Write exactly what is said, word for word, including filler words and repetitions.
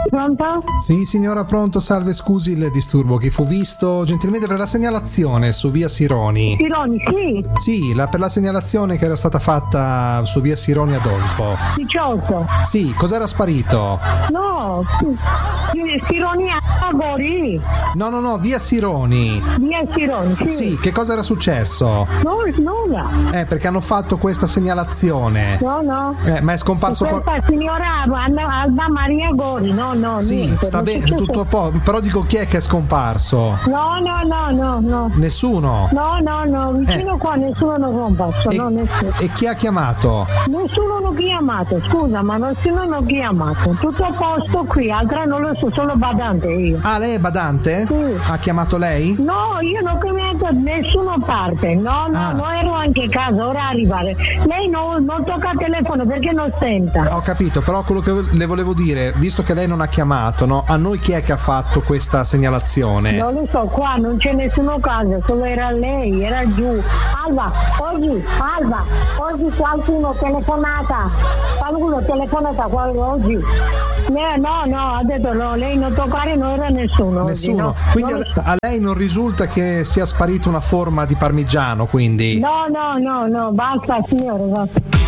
Pronto? Sì, signora, pronto, salve, scusi il disturbo. Chi fu visto gentilmente per la segnalazione su via Sironi? Sironi, sì. Sì, la, per la segnalazione che era stata fatta su via Sironi Adolfo. diciotto. Sì, cos'era sparito? No, Sironi a Gori. No, no, no, via Sironi. Via Sironi, sì. Sì, che cosa era successo? No, nulla. Eh, perché hanno fatto questa segnalazione. No, no. Eh, ma è scomparso questa qual- signora Anna- Alba Maria Gori, no, no, Sì, niente, sta non bene, successo- tutto a posto. Però dico, chi è che è scomparso? No, no, no, no, no. Nessuno. No, no, no, vicino Eh. qua nessuno non comparso, E, no, nessuno. e chi ha chiamato? Nessuno l'ho chiamato, scusa, ma nessuno l'ho chiamato. Tutto a posto qui, altra non lo so, solo badante io. Ah, lei è badante? Sì. Ha chiamato lei? No, io non ho chiamato nessuna parte, no, no, Ah. non ero anche a casa, ora arrivare. Lei no, non tocca il telefono perché non senta. Ho capito, però quello che le volevo dire, visto che lei non ha chiamato, no? A noi chi è che ha fatto questa segnalazione? Non lo so, qua non c'è nessuno a casa, solo era lei, era giù. Alba, oggi, Alba, oggi qualcuno telefonata, qualcuno telefonata qua oggi. Eh, no, no, ha detto no, lei non toccare, non era nessuno. oggi, Nessuno. no. Quindi Non a, lo so. a lei non risulta che sia sparita una forma di parmigiano, quindi? No, no, no, no, basta signore, basta.